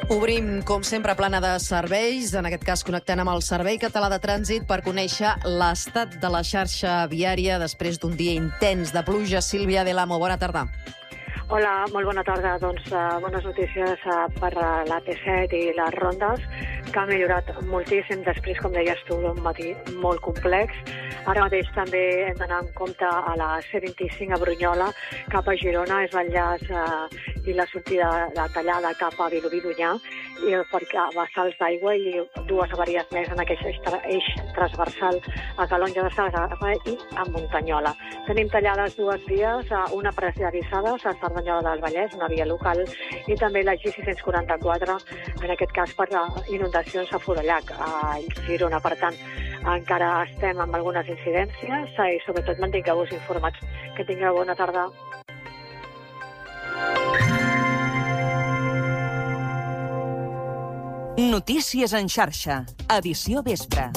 Obrim, com sempre, plana de serveis. En aquest cas, connectant amb el Servei Català de Trànsit per conèixcer l'estat de la xarxa viària després d'un dia intens de pluja. Sílvia Delamo, bona tarda. Hola, molt bona tarda. Doncs bones notícies per la T7 i les rondes, que ha millorat moltíssim després, com deies tu, d'un matí molt complex. Ara mateix també hem d'anar en compte a la C25 a Brunyola, cap a Girona, és l'enllaç i la sortida de tallada cap a Vilobí d'Onyar, i perquè vessals d'aigua i dues avaries més en aquest eix transversal a Calonge de Segarra i a Muntanyola. Tenim tallades dues vies, una pressuaritzada a Cerdanyola del Vallès, una via local, i també la G644, en aquest cas per inundacions a Forallac, a Girona. Per tant, encara estem amb algunes incidències i sobretot mantingueu-vos informats. Que tingueu bona tarda. Notícies en xarxa, edició vespre.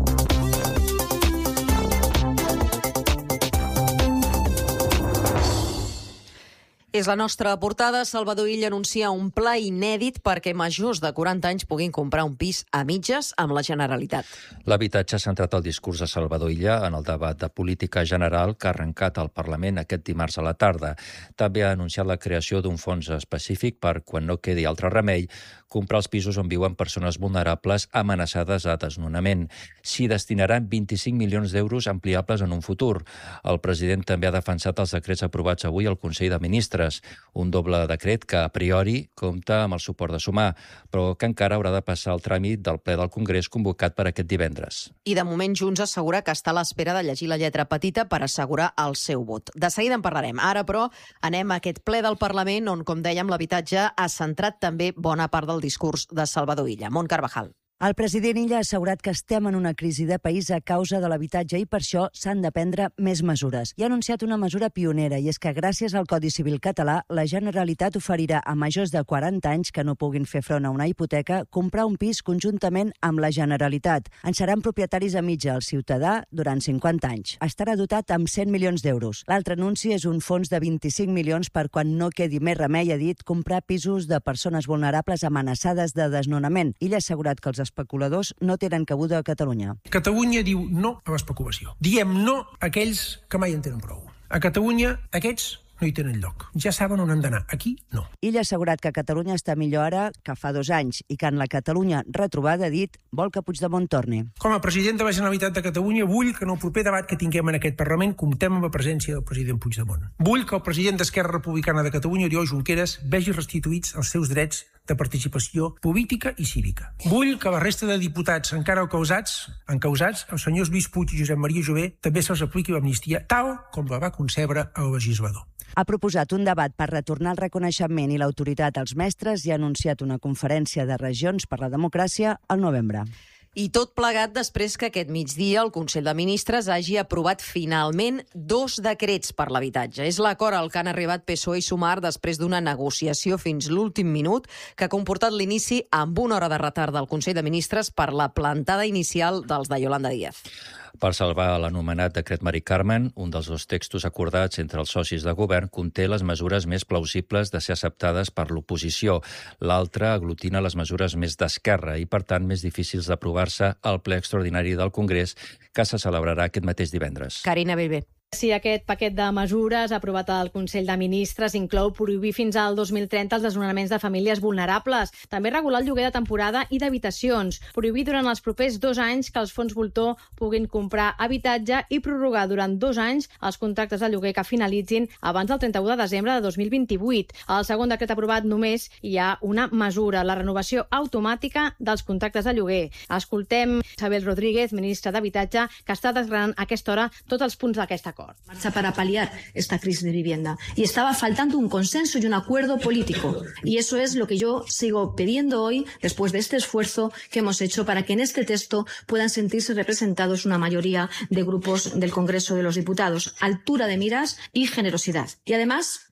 És la nostra portada. Salvador Illa anuncia un pla inèdit perquè majors de 40 anys puguin comprar un pis a mitges amb la Generalitat. L'habitatge ha centrat el discurs de Salvador Illa en el debat de política general que ha arrencat al Parlament aquest dimarts a la tarda. També ha anunciat la creació d'un fons específic per, quan no quedi altre remei, comprar els pisos on viuen persones vulnerables amenaçades a desnonament. S'hi destinaran 25 milions d'euros ampliables en un futur. El president també ha defensat els decrets aprovats avui al Consell de Ministres, un doble decret que a priori compta amb el suport de Sumar, però que encara haurà de passar el tràmit del ple del Congrés convocat per aquest divendres. I de moment Junts assegura que està a l'espera de llegir la lletra petita per assegurar el seu vot. De seguida en parlarem. Ara, però, anem a aquest ple del Parlament on, com dèiem, l'habitatge ha centrat també bona part del discurs de Salvador Illa. Mont Carvajal. El president Illa ha assegurat que estem en una crisi de país a causa de l'habitatge i per això s'han de prendre més mesures. I ha anunciat una mesura pionera, i és que gràcies al Codi Civil català, la Generalitat oferirà a majors de 40 anys que no puguin fer front a una hipoteca comprar un pis conjuntament amb la Generalitat. En seran propietaris a mitja el ciutadà durant 50 anys. Estarà dotat amb 100 milions d'euros. L'altre anunci és un fons de 25 milions per quan no quedi més remei, ha dit, comprar pisos de persones vulnerables amenaçades de desnonament. Illa ha assegurat que els especuladors no tenen cabuda a Catalunya. Catalunya diu no a l'especulació. Diem no a aquells que mai en tenen prou. A Catalunya, aquests no hi tenen lloc. Ja saben on han d'anar. Aquí, no. Ell ha assegurat que Catalunya està millor ara que fa 2 anys i que en la Catalunya retrobada, ha dit, vol que Puigdemont torni. Com a president de la Generalitat de Catalunya, vull que en el proper debat que tinguem en aquest Parlament comptem amb la presència del president Puigdemont. Vull que el president d'Esquerra Republicana de Catalunya, Oriol Junqueras, vegi restituïts els seus drets de participació política i cívica. Vull que la resta de diputats encara encausats, els senyors Lluís Puig i Josep Maria Jové, també se'ls apliqui l'amnistia tal com la va concebre el legislador. Ha proposat un debat per retornar el reconeixement i l'autoritat als mestres i ha anunciat una conferència de regions per la democràcia al novembre. I tot plegat després que aquest migdia el Consell de Ministres hagi aprovat finalment 2 decrets per l'habitatge. És l'acord al que han arribat PSOE i Sumar després d'una negociació fins l'últim minut que ha comportat l'inici amb 1 hora de retard del Consell de Ministres per la plantada inicial dels de Yolanda Díaz. Per salvar l'anomenat decret Mari Carmen, un dels 2 textos acordats entre els socis de govern conté les mesures més plausibles de ser acceptades per l'oposició. L'altre aglutina les mesures més d'esquerra i, per tant, més difícils d'aprovar-se al ple extraordinari del Congrés que se celebrarà aquest mateix divendres. Carina Bellver. Sí, aquest paquet de mesures aprovat al Consell de Ministres inclou prohibir fins al 2030 els desnonaments de famílies vulnerables, també regular el lloguer de temporada i d'habitacions, prohibir durant els propers 2 anys que els fons voltor puguin comprar habitatge i prorrogar durant 2 anys els contractes de lloguer que finalitzin abans del 31 de desembre de 2028. Al segon decret aprovat només hi ha una mesura, la renovació automàtica dels contractes de lloguer. Escoltem Isabel Rodríguez, ministra d'Habitatge, que està desgranant a aquesta hora tots els punts d'aquest acord. Marcha para paliar esta crisis de vivienda. Y estaba faltando un consenso y un acuerdo político. Y eso es lo que yo sigo pidiendo hoy, después de este esfuerzo que hemos hecho, para que en este texto puedan sentirse representados una mayoría de grupos del Congreso de los Diputados. Altura de miras y generosidad. Y además,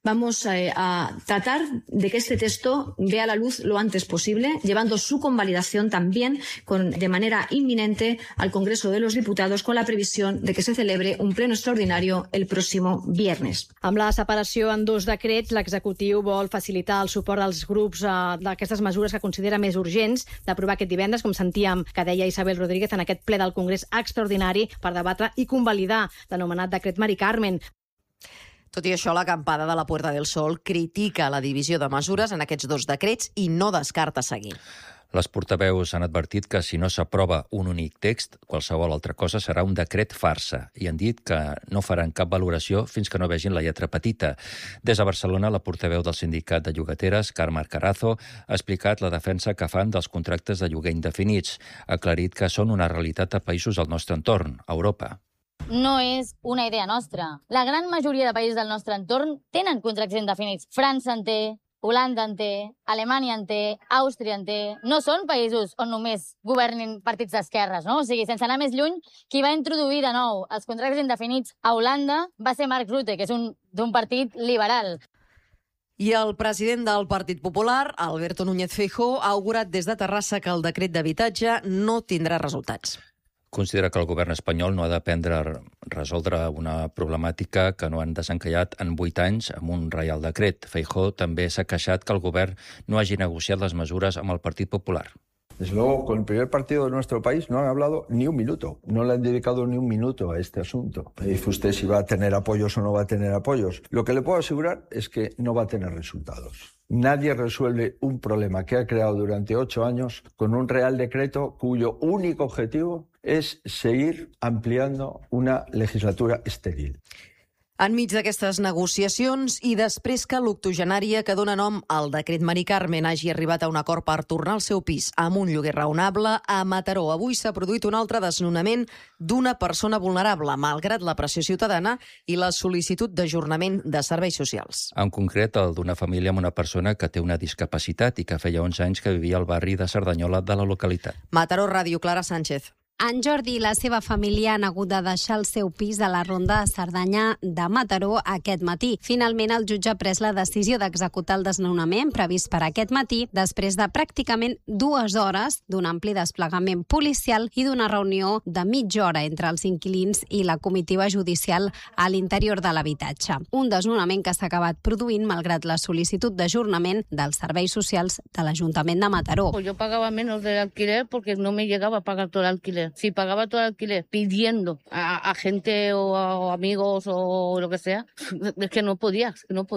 vamos a tratar de que este texto vea la luz lo antes posible, llevando su convalidación también de manera inminente al Congreso de los Diputados, con la previsión de que se celebre un pleno extraordinario el próximo viernes. Amb la separació en 2 decrets, l'executiu vol facilitar el suport dels grups d'aquestes mesures que considera més urgents d'aprovar aquest divendres, com sentíem que deia Isabel Rodríguez en aquest ple del Congrés extraordinari per debatre i convalidar l'anomenat decret Mari Carmen. Tot i això, l'acampada de la Puerta del Sol critica la divisió de mesures en aquests 2 decrets i no descarta seguir. Les portaveus han advertit que si no s'aprova un únic text, qualsevol altra cosa serà un decret farsa i han dit que no faran cap valoració fins que no vegin la lletra petita. Des de Barcelona, la portaveu del sindicat de llogateres, Carme Carazo, ha explicat la defensa que fan dels contractes de lloguer indefinits. Ha aclarit que són una realitat a països del nostre entorn, a Europa. No és una idea nostra. La gran majoria de països del nostre entorn tenen contractes indefinits. França en té, Holanda en té, Alemanya en té, Àustria en té. No són països on només governin partits d'esquerres, no? O sigui, sense anar més lluny, qui va introduir de nou els contractes indefinits a Holanda va ser Mark Rutte, que és d'un partit liberal. I el president del Partit Popular, Alberto Núñez Feijóo, ha augurat des de Terrassa que el decret d'habitatge no tindrà resultats. Considera que el govern espanyol no ha d'aprendre a resoldre una problemàtica que no han desencallat en 8 anys amb un reial decret. Feijóo també s'ha queixat que el govern no hagi negociat les mesures amb el Partit Popular. Desde luego, con el primer partido de nuestro país no han hablado ni un minuto, no le han dedicado ni un minuto a este asunto. Me dice usted si va a tener apoyos o no va a tener apoyos. Lo que le puedo asegurar es que no va a tener resultados. Nadie resuelve un problema que ha creado durante 8 años con un real decreto cuyo único objetivo es seguir ampliando una legislatura estéril. Enmig d'aquestes negociacions i després que l'octogenària que dona nom al decret Mari Carmen hagi arribat a un acord per tornar al seu pis amb un lloguer raonable, a Mataró avui s'ha produït un altre desnonament d'una persona vulnerable, malgrat la pressió ciutadana i la sol·licitud d'ajornament de serveis socials. En concret, el d'una família amb una persona que té una discapacitat i que feia 11 anys que vivia al barri de Cerdanyola de la localitat. Mataró Ràdio, Clara Sánchez. En Jordi i la seva família han hagut de deixar el seu pis a la ronda de Cerdanya de Mataró aquest matí. Finalment, el jutge ha pres la decisió d'executar el desnonament previst per aquest matí després de pràcticament 2 hores d'un ampli desplegament policial i d'una reunió de mitja hora entre els inquilins i la comitiva judicial a l'interior de l'habitatge. Un desnonament que s'ha acabat produint malgrat la sol·licitud d'ajornament dels serveis socials de l'Ajuntament de Mataró. Yo pagaba menos de alquiler porque no me llegaba a pagar todo el alquiler. Si pagaba todo el alquiler pidiendo a gente o a amigos o lo que sea, es que no podía.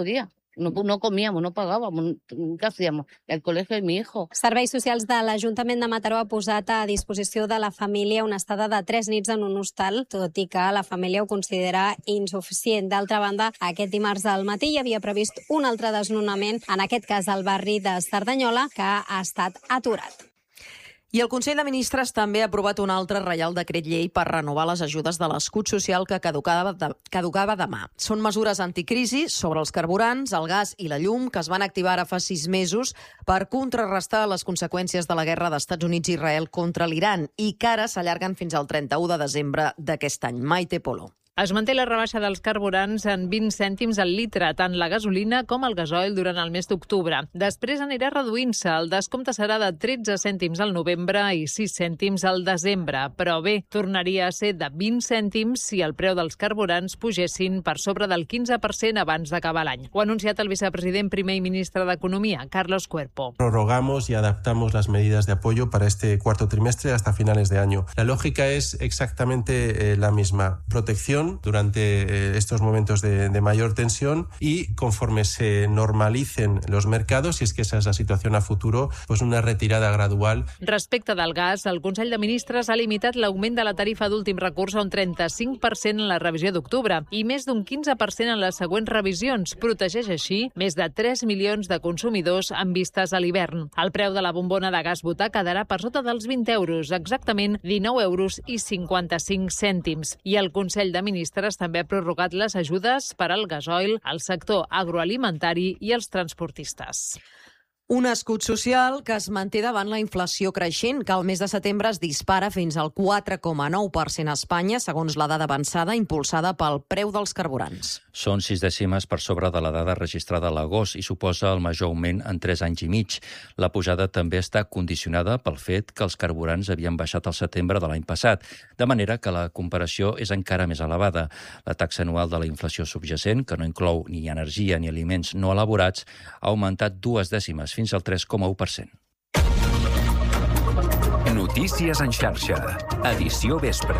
No comíamos, no pagábamos. ¿Qué hacíamos? El colegio y mi hijo. Serveis Socials de l'Ajuntament de Mataró ha posat a disposició de la família una estada de 3 nits en un hostal, tot i que la família ho considera insuficient. D'altra banda, aquest dimarts al matí hi havia previst un altre desnonament, en aquest cas al barri de Cerdanyola, que ha estat aturat. I el Consell de Ministres també ha aprovat un altre reial decret llei per renovar les ajudes de l'escut social que caducava demà. Són mesures anticrisi sobre els carburants, el gas i la llum que es van activar ara fa 6 mesos per contrarrestar les conseqüències de la guerra d'Estats Units i Israel contra l'Iran i que ara s'allarguen fins al 31 de desembre d'aquest any. Maite Polo. Es manté la rebaixa dels carburants en 20 cèntims al litre, tant la gasolina com el gasoil durant el mes d'octubre. Després anirà reduint-se. El descompte serà de 13 cèntims al novembre i 6 cèntims al desembre. Però bé, tornaria a ser de 20 cèntims si el preu dels carburants pugessin per sobre del 15% abans d'acabar l'any. Ho ha anunciat el vicepresident primer i ministre d'Economia, Carlos Cuerpo. Prorrogamos y adaptamos las medidas de apoyo para este cuarto trimestre hasta finales de año. La lógica es exactamente la misma. Protección durante estos momentos de mayor tensión y conforme se normalicen los mercados, si es que esa es la situación a futuro, pues una retirada gradual. Respecte del gas, el Consell de Ministres ha limitat l'augment de la tarifa d'últim recurs a un 35% en la revisió d'octubre i més d'un 15% en les següents revisions. Protegeix així més de 3 milions de consumidors en vistes a l'hivern. El preu de la bombona de gas butà quedarà per sota dels 20 euros, exactament 19 euros i 55 cèntims. I el Consell de Ministres també ha prorrogat les ajudes per al gasoil, al sector agroalimentari i als transportistes. Un escut social que es manté davant la inflació creixent, que al mes de setembre es dispara fins al 4,9% a Espanya, segons la dada avançada impulsada pel preu dels carburants. Són 6 dècimes per sobre de la dada registrada a l'agost i suposa el major augment en 3 anys i mig. La pujada també està condicionada pel fet que els carburants havien baixat al setembre de l'any passat, de manera que la comparació és encara més elevada. La taxa anual de la inflació subjacent, que no inclou ni energia ni aliments no elaborats, ha augmentat 2 dècimes, fins al 3,1%. Notícies en xarxa. Edició vespre.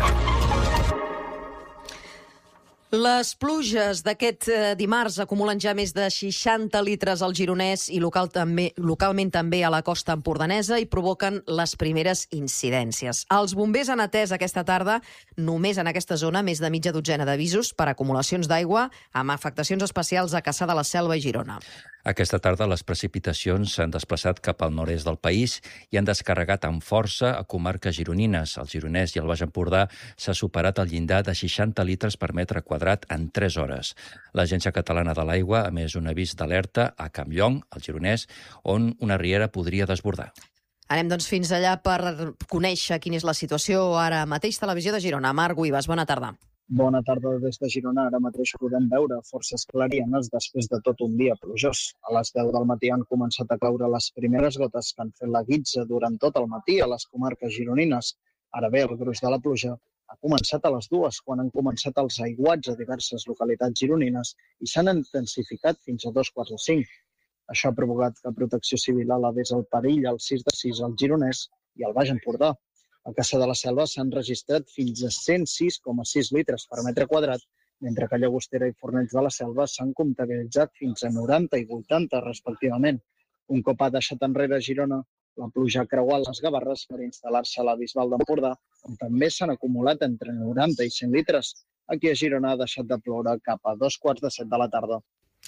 Les pluges d'aquest dimarts acumulen ja més de 60 litres al Gironès i localment també a la costa empordanesa i provoquen les primeres incidències. Els bombers han atès aquesta tarda, només en aquesta zona, més de mitja dotzena d'avisos per acumulacions d'aigua amb afectacions especials a Cassà de la Selva i Girona. Aquesta tarda les precipitacions s'han desplaçat cap al nord-est del país i han descarregat amb força a comarques gironines. Al Gironès i al Baix Empordà s'ha superat el llindar de 60 litres per metre quadrat en 3 hores. L'Agència Catalana de l'Aigua ha emès un avís d'alerta a Campllong, al Gironès, on una riera podria desbordar. Anem doncs fins allà per conèixer quina és la situació ara mateix. Televisió de Girona. Marc Guibas, bona tarda. Bona tarda des de Girona. Ara mateix podem veure forces clarianes després de tot un dia plujós. A les 10 del matí han començat a caure les primeres gotes que han fet la guitza durant tot el matí a les comarques gironines. Ara bé, el gruix de la pluja ha començat a les 2, quan han començat els aiguats a diverses localitats gironines i s'han intensificat fins a 2:45. Això ha provocat que Protecció Civil elevés el perill al 6 al Gironès i al Baix Empordà. A Cassà de la Selva s'han registrat fins a 106,6 litres per metre quadrat, mentre que a Llagostera i Fornells de la Selva s'han comptabilitzat fins a 90 i 80, respectivament. Un cop ha deixat enrere Girona, la pluja ha creuat les Gavarres per instal·lar-se a la Bisbal d'Empordà, on també s'han acumulat entre 90 i 100 litres. Aquí a Girona ha deixat de ploure cap a 2:45 de la tarda.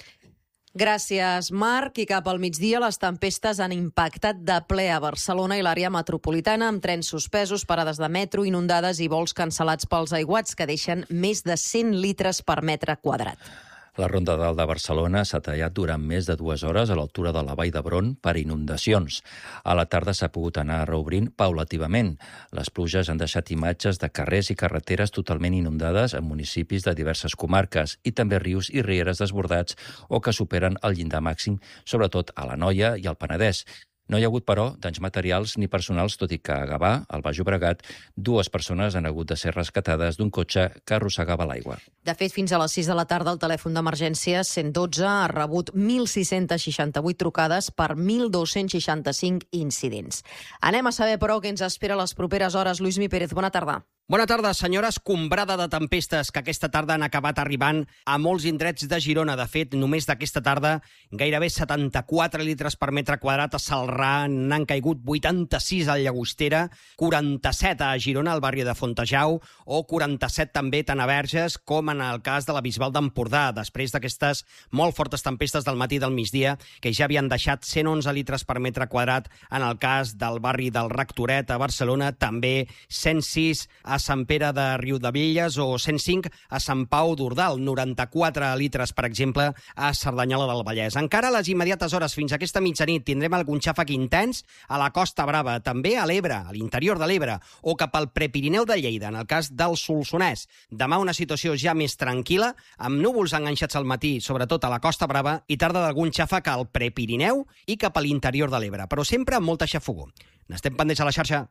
Gràcies, Marc. I cap al migdia les tempestes han impactat de ple a Barcelona i l'àrea metropolitana, amb trens suspesos, parades de metro inundades i vols cancel·lats pels aiguats, que deixen més de 100 litres per metre quadrat. La Ronda d'Alt de Barcelona s'ha tallat durant més de 2 hores a l'altura de la Vall d'Hebron per inundacions. A la tarda s'ha pogut anar reobrint paulativament. Les pluges han deixat imatges de carrers i carreteres totalment inundades en municipis de diverses comarques i també rius i rieres desbordats o que superen el llindar màxim, sobretot a l'Anoia i al Penedès. No hi ha hagut, però, danys materials ni personals, tot i que a Gavà, al Baix Llobregat, 2 persones han hagut de ser rescatades d'un cotxe que arrossegava l'aigua. De fet, fins a les 6 de la tarda, el telèfon d'emergència 112 ha rebut 1.668 trucades per 1.265 incidents. Anem a saber, però, què ens espera les properes hores. Lluís Mi Pérez, bona tarda. Bona tarda, senyora. Escombrada de tempestes que aquesta tarda han acabat arribant a molts indrets de Girona. De fet, només d'aquesta tarda, gairebé 74 litres per metre quadrat a Celrà, n'han caigut 86 a Llagostera, 47 a Girona, al barri de Fontejau, o 47 també tant a Verges com en el cas de la Bisbal d'Empordà, després d'aquestes molt fortes tempestes del matí i del migdia, que ja havien deixat 111 litres per metre quadrat en el cas del barri del Rectoret a Barcelona, també 106 a Sant Pere de Riudebitlles o 105 a Sant Pau d'Ordal, 94 litres, per exemple, a Cerdanyola del Vallès. Encara a les immediates hores fins a aquesta mitjanit tindrem algun xàfec intens a la Costa Brava, també a l'Ebre, a l'interior de l'Ebre, o cap al Prepirineu de Lleida, en el cas del Solsonès. Demà una situació ja més tranquil·la, amb núvols enganxats al matí, sobretot a la Costa Brava, i tarda d'algun xàfec al Prepirineu i cap a l'interior de l'Ebre, però sempre amb molta xafogó. N'estem pendents a la xarxa.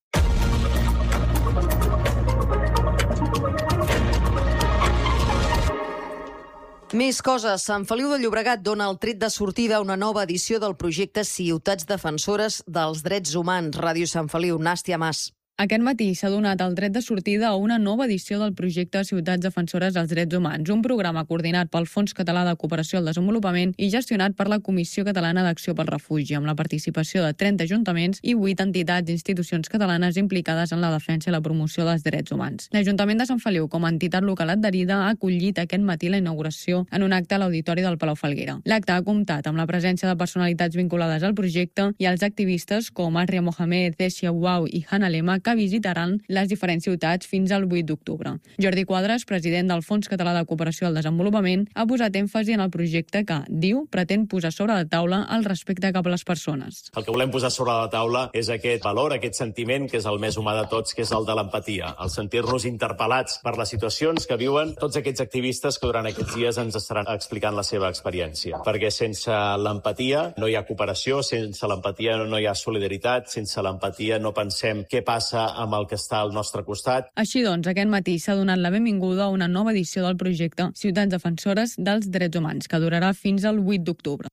Més coses. Sant Feliu de Llobregat dona el tret de sortida a una nova edició del projecte Ciutats Defensores dels Drets Humans. Ràdio Sant Feliu, Nàstia Mas. Aquest matí s'ha donat el tret de sortida a una nova edició del projecte Ciutats Defensores dels Drets Humans, un programa coordinat pel Fons Català de Cooperació al Desenvolupament i gestionat per la Comissió Catalana d'Acció pel Refugi, amb la participació de 30 ajuntaments i 8 entitats i institucions catalanes implicades en la defensa i la promoció dels drets humans. L'Ajuntament de Sant Feliu, com a entitat local adherida, ha acollit aquest matí la inauguració en un acte a l'Auditori del Palau Falguera. L'acte ha comptat amb la presència de personalitats vinculades al projecte i els activistes com Arria Mohamed, Desia Uau i Hannah Lema, que que visitaran les diferents ciutats fins al 8 d'octubre. Jordi Quadras, president del Fons Català de Cooperació al Desenvolupament, ha posat èmfasi en el projecte que, diu, pretén posar sobre la taula el respecte cap a les persones. El que volem posar sobre la taula és aquest valor, aquest sentiment que és el més humà de tots, que és el de l'empatia, el sentir-nos interpel·lats per les situacions que viuen tots aquests activistes que durant aquests dies ens estaran explicant la seva experiència. Perquè sense l'empatia no hi ha cooperació, sense l'empatia no hi ha solidaritat, sense l'empatia no pensem què passa amb el que està al nostre costat. Així doncs, aquest matí s'ha donat la benvinguda a una nova edició del projecte Ciutats Defensores dels Drets Humans, que durarà fins al 8 d'octubre.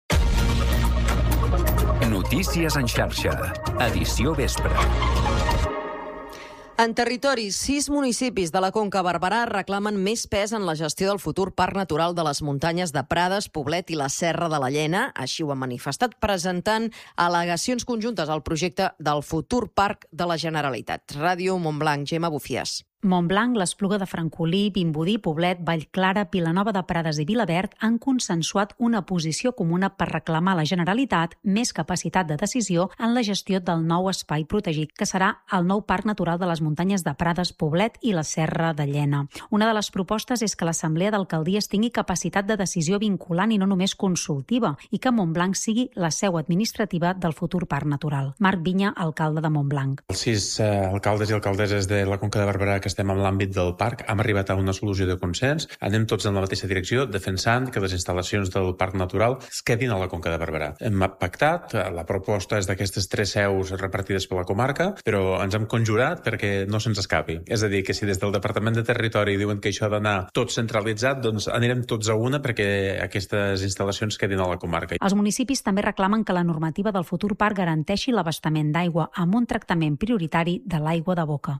Notícies en xarxa. Edició vespre. En territori, 6 municipis de la Conca Barberà reclamen més pes en la gestió del futur Parc Natural de les Muntanyes de Prades, Poblet i la Serra de la Llena. Així ho han manifestat presentant al·legacions conjuntes al projecte del futur Parc de la Generalitat. Ràdio Montblanc, Gemma Bufies. Montblanc, l'Espluga de Francolí, Vimbodí, Poblet, Vallclara, Vilanova de Prades i Vilaverd han consensuat una posició comuna per reclamar a la Generalitat més capacitat de decisió en la gestió del nou espai protegit, que serà el nou Parc Natural de les Muntanyes de Prades, Poblet i la Serra de Llena. Una de les propostes és que l'Assemblea d'Alcaldies tingui capacitat de decisió vinculant i no només consultiva, i que Montblanc sigui la seu administrativa del futur Parc Natural. Marc Vinya, alcalde de Montblanc. Els 6 alcaldes i alcaldesses de la Conca de Barberà que estem en l'àmbit del parc, hem arribat a una solució de consens, anem tots en la mateixa direcció, defensant que les instal·lacions del Parc Natural es quedin a la Conca de Barberà. Hem pactat, la proposta és d'aquestes 3 seus repartides per la comarca, però ens hem conjurat perquè no se'ns escapi. És a dir, que si des del Departament de Territori diuen que això ha d'anar tot centralitzat, doncs anirem tots a una perquè aquestes instal·lacions quedin a la comarca. Els municipis també reclamen que la normativa del futur parc garanteixi l'abastament d'aigua amb un tractament prioritari de l'aigua de boca.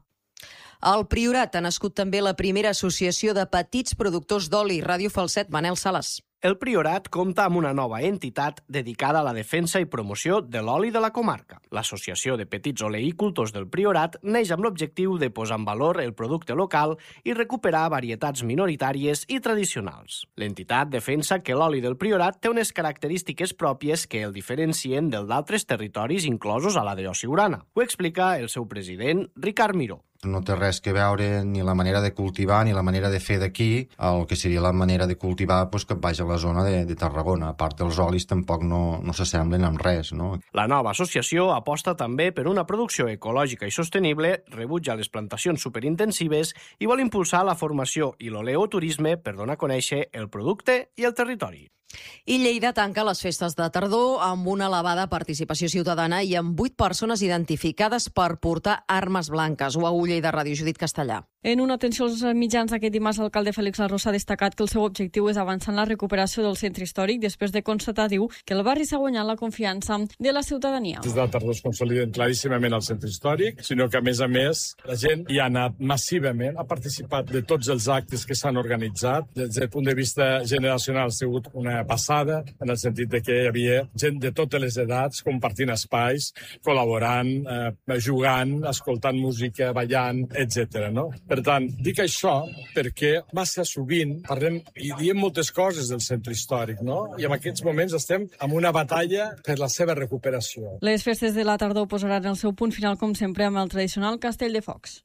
Al Priorat ha nascut també la primera associació de petits productors d'oli. Ràdio Falset, Manel Sales. El Priorat compta amb una nova entitat dedicada a la defensa i promoció de l'oli de la comarca. L'Associació de Petits Oleícultors del Priorat neix amb l'objectiu de posar en valor el producte local i recuperar varietats minoritàries i tradicionals. L'entitat defensa que l'oli del Priorat té unes característiques pròpies que el diferencien del d'altres territoris inclosos a la DO Siurana. Ho explica el seu president, Ricard Miró. No té res que veure ni la manera de cultivar ni la manera de fer d'aquí el que seria la manera de cultivar que vaig a la zona de Tarragona. A part dels olis tampoc no s'assemblen amb res, no? La nova associació aposta també per una producció ecològica i sostenible, rebutja les plantacions superintensives i vol impulsar la formació i l'oleoturisme per donar a conèixer el producte i el territori. I Lleida tanca les festes de tardor amb una elevada participació ciutadana i amb 8 persones identificades per portar armes blanques. Ho agulla de Ràdio Judit Castellà. En una atenció als mitjans aquest dimarts, l'alcalde Félix Larrosa ha destacat que el seu objectiu és avançar en la recuperació del centre històric després de constatar, diu, que el barri s'ha guanyat la confiança de la ciutadania. Des de tardor es consoliden claríssimament el centre històric, sinó que, a més, la gent hi ha anat massivament, ha participat de tots els actes que s'han organitzat. Des del punt de vista generacional ha sigut una passada, en el sentit de que hi havia gent de totes les edats compartint espais, col·laborant, jugant, escoltant música, ballant, etc. No? Per tant, dic això perquè massa sovint parlem i diem moltes coses del centre històric, no? I en aquests moments estem en una batalla per la seva recuperació. Les festes de la tardor posaran el seu punt final, com sempre, amb el tradicional Castell de Focs.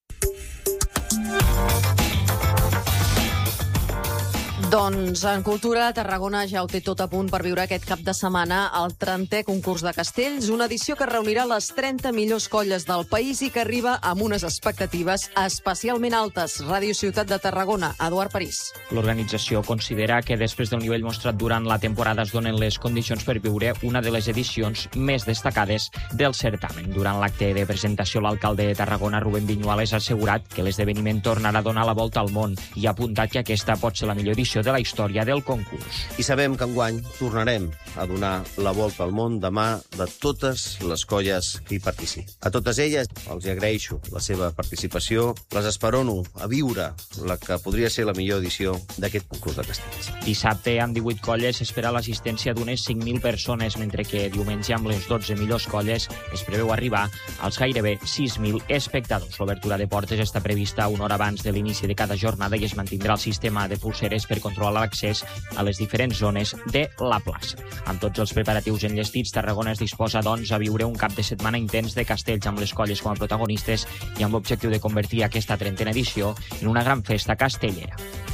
Doncs en cultura, Tarragona ja ho té tot a punt per viure aquest cap de setmana el 30è concurs de castells, una edició que reunirà les 30 millors colles del país i que arriba amb unes expectatives especialment altes. Ràdio Ciutat de Tarragona, Eduard París. L'organització considera que després del nivell mostrat durant la temporada es donen les condicions per viure una de les edicions més destacades del certamen. Durant l'acte de presentació, l'alcalde de Tarragona, Rubén Viñuales, ha assegurat que l'esdeveniment tornarà a donar la volta al món i ha apuntat que aquesta pot ser la millor edició de la història del concurs. I sabem que enguany tornarem a donar la volta al món de mà de totes les colles que hi participen. A totes elles els agraeixo la seva participació, les esperono a viure la que podria ser la millor edició d'aquest concurs de castells. Dissabte, amb 18 colles, s'espera l'assistència d'unes 5.000 persones, mentre que diumenge, amb les 12 millors colles, es preveu arribar als gairebé 6.000 espectadors. L'obertura de portes està prevista una hora abans de l'inici de cada jornada i es mantindrà el sistema de pulseres per controlar l'accés a les diferents zones de la plaça. Amb tots els preparatius enllestits, Tarragona es disposa, doncs, a viure un cap de setmana intens de castells amb les colles com a protagonistes i amb l'objectiu de convertir aquesta 30a edició en una gran festa castellera.